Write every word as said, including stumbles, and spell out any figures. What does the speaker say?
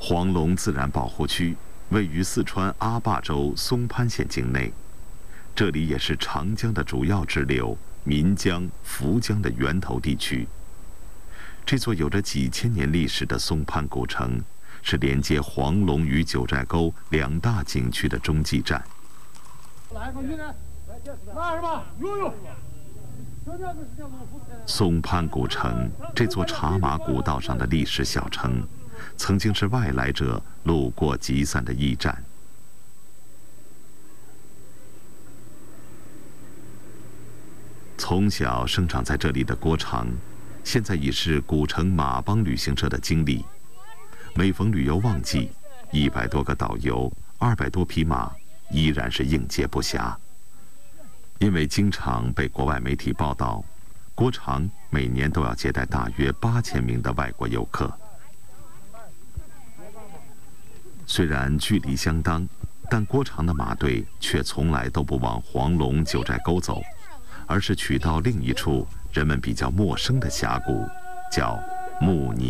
黄龙自然保护区位于四川阿坝州松潘县境内，这里也是长江的主要支流岷江、涪江的源头地区。这座有着几千年历史的松潘古城，是连接黄龙与九寨沟两大景区的中继站。松潘古城这座茶马古道上的历史小城，曾经是外来者路过集散的驿站。从小生长在这里的郭长，现在已是古城马帮旅行社的经理。每逢旅游旺季，一百多个导游，二百多匹马，依然是应接不暇。因为经常被国外媒体报道，郭长每年都要接待大约八千名的外国游客。虽然距离相当，但郭长的马队却从来都不往黄龙九寨沟走，而是取到另一处人们比较陌生的峡谷，叫木尼。